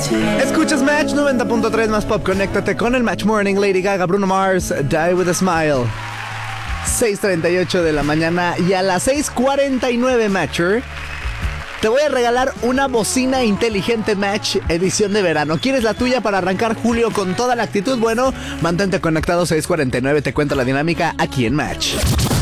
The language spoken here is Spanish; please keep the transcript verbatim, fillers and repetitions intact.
Escuchas Match noventa punto tres más pop. Conéctate con el Match Morning. Lady Gaga, Bruno Mars, Die With A Smile. seis treinta y ocho de la mañana y a las seis cuarenta y nueve, Matcher, te voy a regalar una bocina inteligente Match edición de verano. ¿Quieres la tuya para arrancar julio con toda la actitud? Bueno, mantente conectado. Seis cuarenta y nueve, te cuento la dinámica aquí en Match.